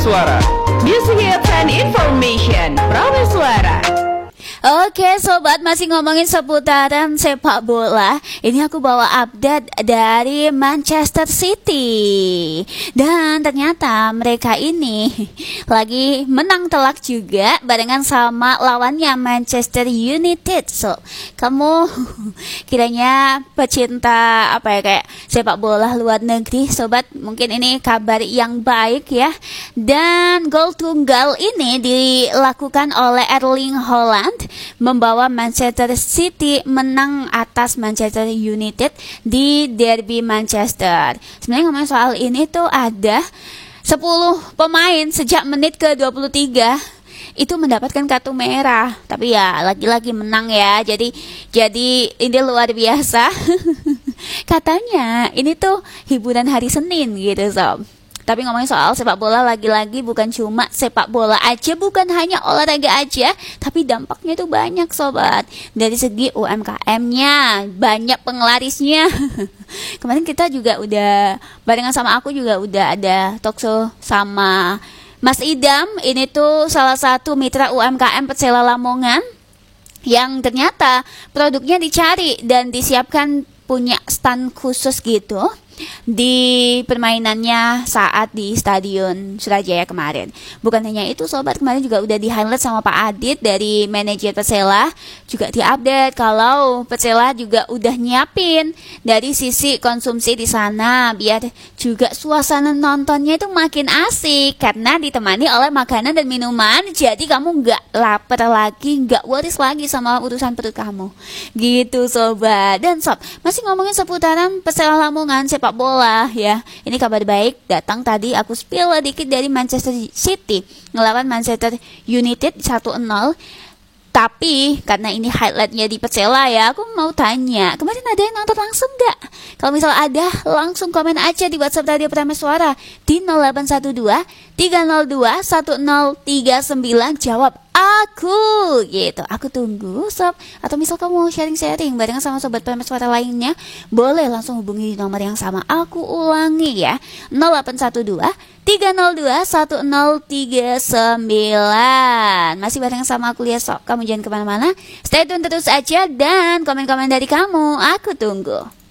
Suara. Music hits and information. Prameswara. Oke sobat, masih ngomongin seputaran sepak bola. Ini aku bawa update dari Manchester City. Dan ternyata mereka ini lagi menang telak juga barengan sama lawannya Manchester United. So, kamu kiranya pecinta kayak sepak bola luar negeri, sobat, mungkin ini kabar yang baik ya. Dan gol tunggal ini dilakukan oleh Erling Haaland, membawa Manchester City menang atas Manchester United di derby Manchester. Sebenarnya ngomongin soal ini tuh ada 10 pemain sejak menit ke 23 itu mendapatkan kartu merah. Tapi ya lagi-lagi menang ya. Jadi ini luar biasa. Katanya ini tuh hiburan hari Senin gitu sob. Tapi ngomongin soal sepak bola, lagi-lagi bukan cuma sepak bola aja, bukan hanya olahraga aja, tapi dampaknya itu banyak sobat. Dari segi UMKM-nya, banyak penglarisnya. Kemarin kita juga udah, barengan sama aku juga udah ada talkshow sama Mas Idam. Ini tuh salah satu mitra UMKM Persela Lamongan yang ternyata produknya dicari dan disiapkan punya stand khusus gitu di permainannya saat di Stadion Surajaya kemarin. Bukan hanya itu sobat, kemarin juga udah di highlight sama Pak Adit dari manajer Persela, juga diupdate kalau Persela juga udah nyiapin dari sisi konsumsi di sana biar juga suasana nontonnya itu makin asik karena ditemani oleh makanan dan minuman. Jadi kamu nggak lapar lagi, nggak worries lagi sama urusan perut kamu. Gitu sobat. Dan sob, masih ngomongin seputaran Persela Lamongan sepak bola ya. Ini kabar baik datang tadi, aku spill dikit dari Manchester City ngelawan Manchester United 1-0. Tapi karena ini highlightnya di Persela ya, aku mau tanya, kemarin ada yang nonton langsung gak? Kalau misal ada, langsung komen aja di WhatsApp Radio Prameswara di 0812 302 1039. Jawab aku gitu. Aku tunggu sob. Atau misal kamu mau sharing-sharing barengan sama sobat Prameswara lainnya, boleh langsung hubungi di nomor yang sama. Aku ulangi ya, 0812 302 1039. Masih bareng sama aku ya sob. Kamu jangan kemana-mana, stay tune terus aja dan komen-komen dari kamu aku tunggu.